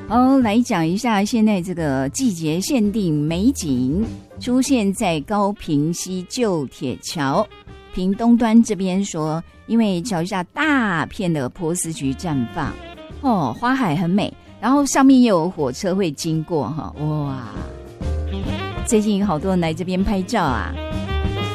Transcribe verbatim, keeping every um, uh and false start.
好，来讲一下现在这个季节限定美景，出现在高屏溪旧铁桥屏东端这边说，因为桥下大片的波斯菊绽放，哦，花海很美，然后上面又有火车会经过哈，哇！最近好多人来这边拍照啊。